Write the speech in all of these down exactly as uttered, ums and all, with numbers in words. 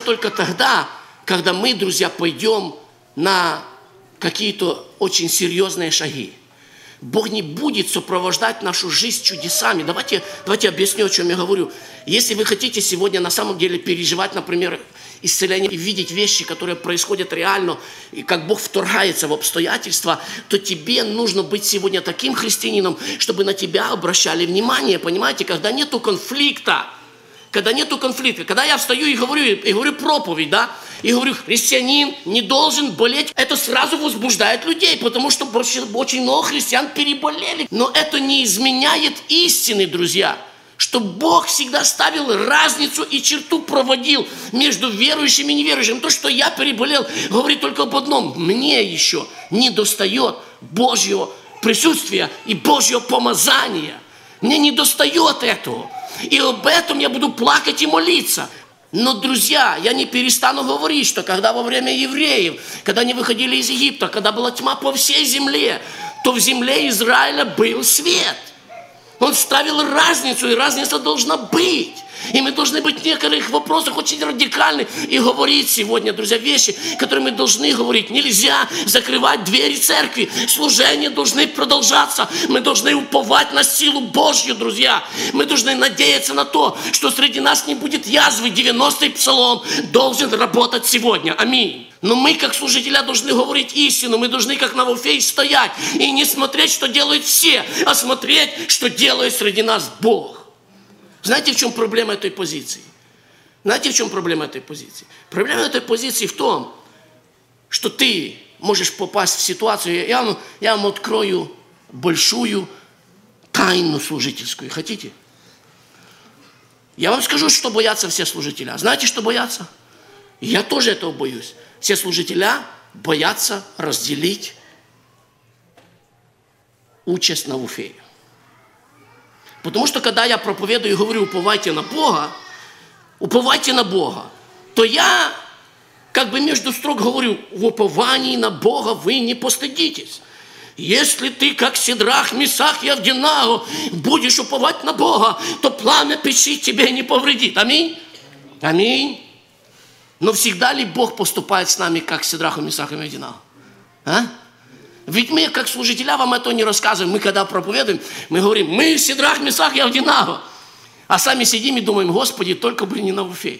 только тогда, когда мы, друзья, пойдем на какие-то очень серьезные шаги. Бог не будет сопровождать нашу жизнь чудесами. Давайте, давайте объясню, о чем я говорю. Если вы хотите сегодня на самом деле переживать, например, исцеление и видеть вещи, которые происходят реально, и как Бог вторгается в обстоятельства, то тебе нужно быть сегодня таким христианином, чтобы на тебя обращали внимание, понимаете, когда нету конфликта. Когда нету конфликта, когда я встаю и говорю, и говорю проповедь, да, и говорю, христианин не должен болеть, это сразу возбуждает людей, потому что очень много христиан переболели. Но это не изменяет истины, друзья, что Бог всегда ставил разницу и черту проводил между верующими и неверующими. То, что я переболел, говорит только об одном: мне еще не достает Божьего присутствия и Божьего помазания. Мне не достает этого. И об этом я буду плакать и молиться. Но, друзья, я не перестану говорить, что когда во время евреев, когда они выходили из Египта, когда была тьма по всей земле, то в земле Израиля был свет. Он ставил разницу, и разница должна быть. И мы должны быть в некоторых вопросах очень радикальны и говорить сегодня, друзья, вещи, которые мы должны говорить. Нельзя закрывать двери церкви. Служения должны продолжаться. Мы должны уповать на силу Божью, друзья. Мы должны надеяться на то, что среди нас не будет язвы. девяностый псалом должен работать сегодня. Аминь. Но мы, как служителя, должны говорить истину. Мы должны, как Навуфей, стоять и не смотреть, что делают все, а смотреть, что делает среди нас Бог. Знаете, в чем проблема этой позиции? Знаете, в чем проблема этой позиции? Проблема этой позиции в том, что ты можешь попасть в ситуацию. Я вам, я вам открою большую тайну служительскую. Хотите? Я вам скажу, что боятся все служителя. Знаете, что боятся? Я тоже этого боюсь. Все служителя боятся разделить участь Навуфея. Потому что, когда я проповедую и говорю, уповайте на Бога, уповайте на Бога, то я как бы между строк говорю, в уповании на Бога вы не постыдитесь. Если ты, как Сидрах, Месах и Авденаго, будешь уповать на Бога, то пламя печи тебе не повредит. Аминь? Аминь. Но всегда ли Бог поступает с нами, как Сидрахом, Месахом и Авденаго? А? Ведь мы, как служителя, вам это не рассказываем. Мы, когда проповедуем, мы говорим, мы Сидрах, Месах и Авденаго. А сами сидим и думаем, Господи, только бы не Навуфей.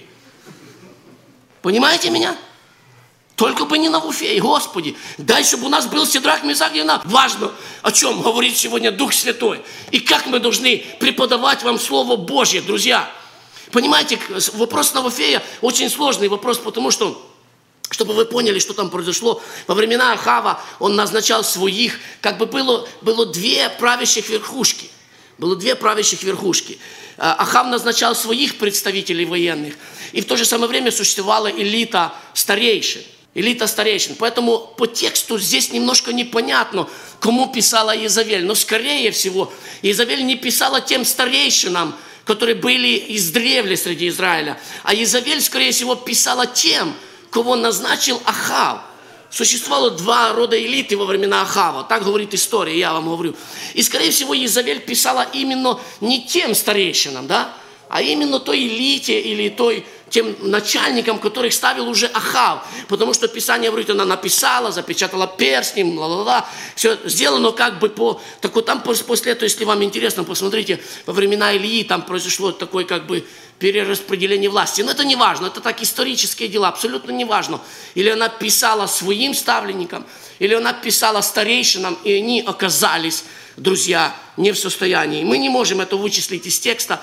Понимаете меня? Только бы не Навуфей, Господи. Дай, чтобы у нас был Сидрах, Месах и Авденаго. Важно, о чем говорит сегодня Дух Святой. И как мы должны преподавать вам Слово Божье, друзья. Понимаете, вопрос Навуфея очень сложный вопрос, потому что чтобы вы поняли, что там произошло. Во времена Ахава он назначал своих, как бы было, было две правящих верхушки. Было две правящих верхушки. Ахав назначал своих представителей военных. И в то же самое время существовала элита старейшин. Элита старейшин. Поэтому по тексту здесь немножко непонятно, кому писала Иезавель. Но скорее всего, Иезавель не писала тем старейшинам, которые были издревле среди Израиля. А Иезавель, скорее всего, писала тем, кого назначил Ахав. Существовало два рода элиты во времена Ахава. Так говорит история, я вам говорю. И, скорее всего, Иезавель писала именно не тем старейшинам, да, а именно той элите или той, тем начальникам, которых ставил уже Ахав. Потому что Писание говорит, она написала, запечатала перстнем, ла-ла-ла. Все сделано как бы по... Так вот там после этого, если вам интересно, посмотрите, во времена Илии там произошло такое как бы перераспределение власти. Но это не важно, это так исторические дела, абсолютно не важно. Или она писала своим ставленникам, или она писала старейшинам, и они оказались, друзья, не в состоянии. Мы не можем это вычислить из текста.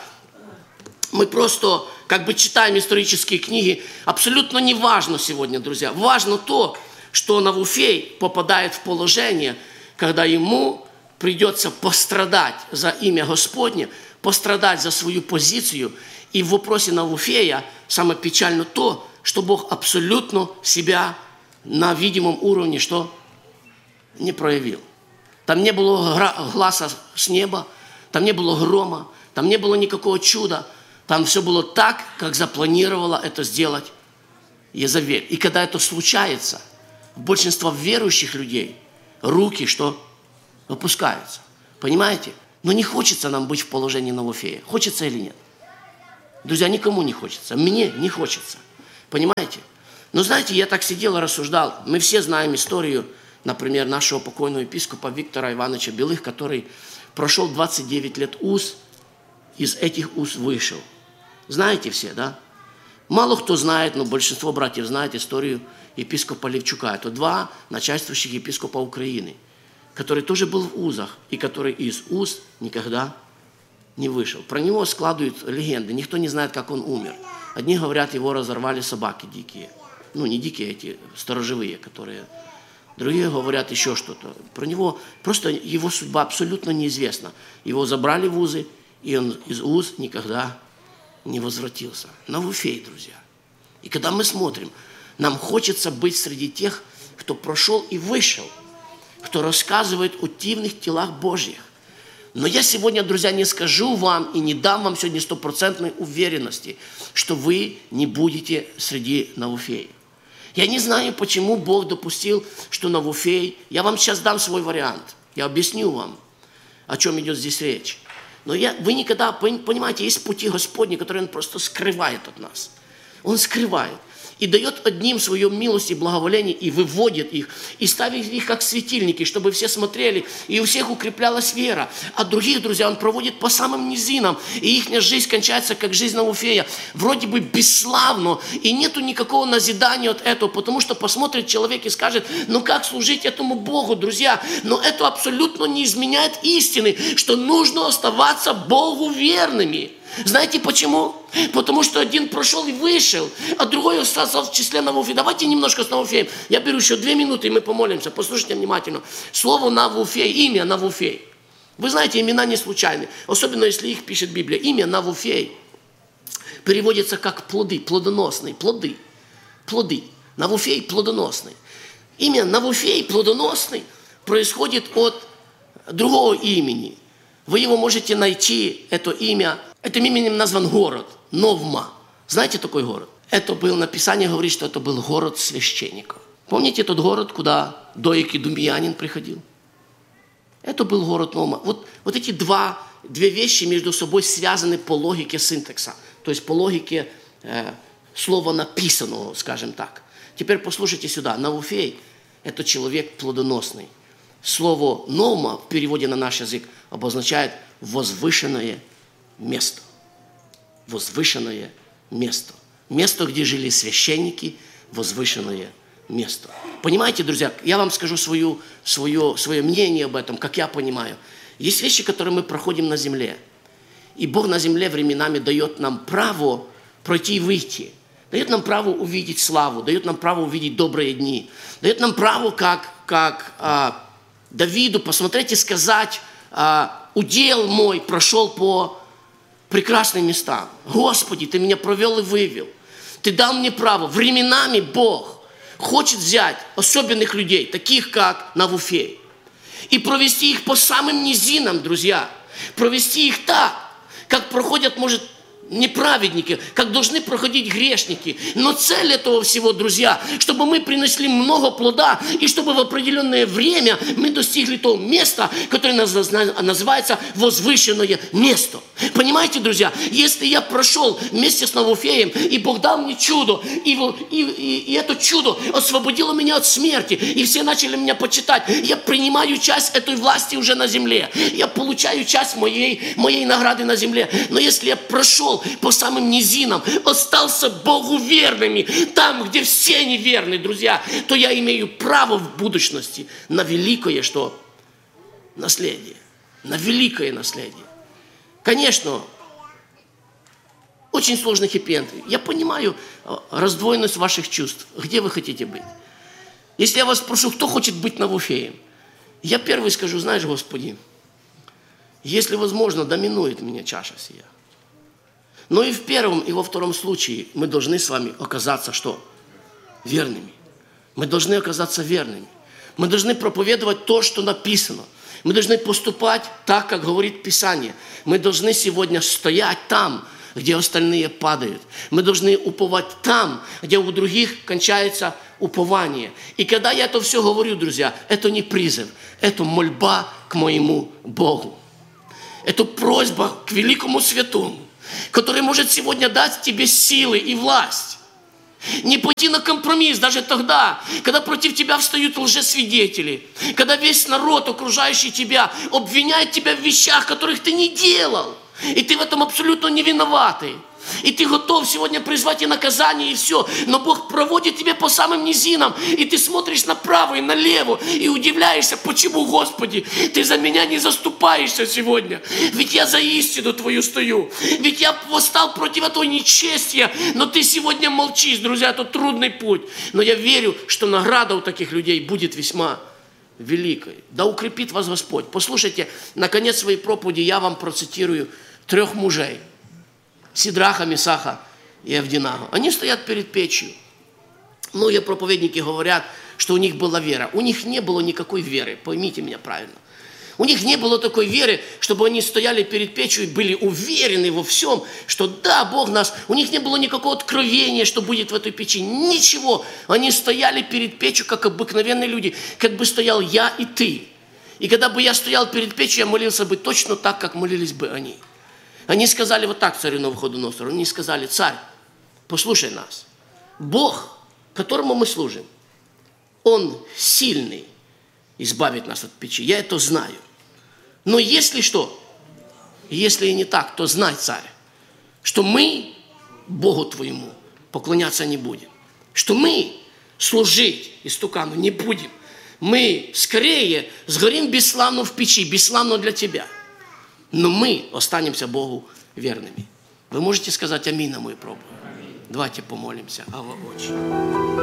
Мы просто как бы читаем исторические книги. Абсолютно не важно сегодня, друзья. Важно то, что Навуфей попадает в положение, когда ему придется пострадать за имя Господне, пострадать за свою позицию. И в вопросе Навуфея самое печальное то, что Бог абсолютно себя на видимом уровне что? Не проявил. Там не было гласа с неба, там не было грома, там не было никакого чуда. Там все было так, как запланировала это сделать Иезавель. И когда это случается, в большинстве верующих людей руки что? Опускаются. Понимаете? Но не хочется нам быть в положении Навуфея. Хочется или нет? Друзья, никому не хочется. Мне не хочется. Понимаете? Но знаете, я так сидел и рассуждал. Мы все знаем историю, например, нашего покойного епископа Виктора Ивановича Белых, который прошел двадцать девять лет уз, из этих уз вышел. Знаете все, да? Мало кто знает, но большинство братьев знает историю епископа Левчука. Это два начальствующих епископа Украины, который тоже был в узах и который из уз никогда не вышел. Про него складывают легенды. Никто не знает, как он умер. Одни говорят, его разорвали собаки дикие. Ну, не дикие эти, сторожевые, которые... Другие говорят еще что-то. Про него просто его судьба абсолютно неизвестна. Его забрали в узы, и он из уз никогда не возвратился. Навуфей, друзья. И когда мы смотрим, нам хочется быть среди тех, кто прошел и вышел, кто рассказывает о дивных телах Божьих. Но я сегодня, друзья, не скажу вам и не дам вам сегодня стопроцентной уверенности, что вы не будете среди Навуфеев. Я не знаю, почему Бог допустил, что Навуфей... Я вам сейчас дам свой вариант. Я объясню вам, о чем идет здесь речь. Но я, вы никогда, понимаете, есть пути Господни, которые Он просто скрывает от нас. Он скрывает. И дает одним свою милость и благоволение, и выводит их, и ставит их как светильники, чтобы все смотрели, и у всех укреплялась вера. А других, друзья, Он проводит по самым низинам, и их жизнь кончается, как жизнь Навуфея, вроде бы бесславно, и нету никакого назидания от этого, потому что посмотрит человек и скажет, ну как служить этому Богу, друзья? Но это абсолютно не изменяет истины, что нужно оставаться Богу верными. Знаете почему? Потому что один прошел и вышел, а другой остался в числе Навуфеев. Давайте немножко с Навуфеем. Я беру еще две минуты, и мы помолимся. Послушайте внимательно. Слово Навуфей, имя Навуфей. Вы знаете, имена не случайны. Особенно, если их пишет Библия. Имя Навуфей переводится как плоды, плодоносные, плоды, плоды. Навуфей плодоносный. Имя Навуфей плодоносный происходит от другого имени. Вы его можете найти, это имя. Этим именем назван город, Новма. Знаете такой город? Это был, написание говорит, что это был город священников. Помните тот город, куда Доик Идумеянин приходил? Это был город Новма. Вот, вот эти два, две вещи между собой связаны по логике синтекса. То есть по логике э, слова написанного, скажем так. Теперь послушайте сюда. Навуфей – это человек плодоносный. Слово «новма» в переводе на наш язык обозначает «возвышенное место». Возвышенное место. Место, где жили священники, возвышенное место. Понимаете, друзья, я вам скажу свою, свое, свое мнение об этом, как я понимаю. Есть вещи, которые мы проходим на земле. И Бог на земле временами дает нам право пройти и выйти. Дает нам право увидеть славу, дает нам право увидеть добрые дни. Дает нам право, как, как а, Давиду, посмотреть и сказать, а, удел мой прошел по прекрасным местам. Господи, Ты меня провел и вывел. Ты дал мне право. Временами Бог хочет взять особенных людей, таких как Навуфей, и провести их по самым низинам, друзья. Провести их так, как проходят, может, неправедники, как должны проходить грешники. Но цель этого всего, друзья, чтобы мы принесли много плода, и чтобы в определенное время мы достигли того места, которое называется возвышенное место. Понимаете, друзья, если я прошел вместе с Навуфеем, и Бог дал мне чудо, и, и, и, и это чудо освободило меня от смерти, и все начали меня почитать, я принимаю часть этой власти уже на земле, я получаю часть моей, моей награды на земле. Но если я прошел по самым низинам, остался Богу верными, там, где все неверны, друзья, то я имею право в будущности на великое что? Наследие. На великое наследие. Конечно, очень сложный хэппи-энд. Я понимаю раздвоенность ваших чувств. Где вы хотите быть? Если я вас спрошу, кто хочет быть Навуфеем? Я первый скажу, знаешь, Господи, если возможно, доминует меня чаша сия. Но и в первом, и во втором случае мы должны с вами оказаться что? Верными. Мы должны оказаться верными. Мы должны проповедовать то, что написано. Мы должны поступать так, как говорит Писание. Мы должны сегодня стоять там, где остальные падают. Мы должны уповать там, где у других кончается упование. И когда я это все говорю, друзья, это не призыв, это мольба к моему Богу. Это просьба к великому святому, который может сегодня дать тебе силы и власть. Не пойти на компромисс даже тогда, когда против тебя встают лжесвидетели, когда весь народ, окружающий тебя, обвиняет тебя в вещах, которых ты не делал, и ты в этом абсолютно не виноватый. И ты готов сегодня призвать и наказание, и все. Но Бог проводит тебя по самым низинам. И ты смотришь направо и налево. И удивляешься, почему, Господи, ты за меня не заступаешься сегодня. Ведь я за истину Твою стою. Ведь я восстал против этого нечестия. Но ты сегодня молчишь, друзья, это трудный путь. Но я верю, что награда у таких людей будет весьма великой. Да укрепит вас Господь. Послушайте, на конец своей проповеди я вам процитирую трех мужей. Сидраха, Месаха и Авденаго. Они стоят перед печью. Многие проповедники говорят, что у них была вера. У них не было никакой веры, поймите меня правильно. У них не было такой веры, чтобы они стояли перед печью и были уверены во всем, что да, Бог нас... У них не было никакого откровения, что будет в этой печи. Ничего. Они стояли перед печью, как обыкновенные люди, как бы стоял я и ты. И когда бы я стоял перед печью, я молился бы точно так, как молились бы они. Они сказали вот так царю Навуходоносору. Они сказали: царь, послушай нас. Бог, которому мы служим, Он сильный избавить нас от печи. Я это знаю. Но если что, если и не так, то знай, царь, что мы Богу твоему поклоняться не будем. Что мы служить истукану не будем. Мы скорее сгорим бесславно в печи, бесславно для тебя. Но мы останемся Богу верными. Вы можете сказать аминь на мою пробу? Давайте помолимся. Ава, Отче.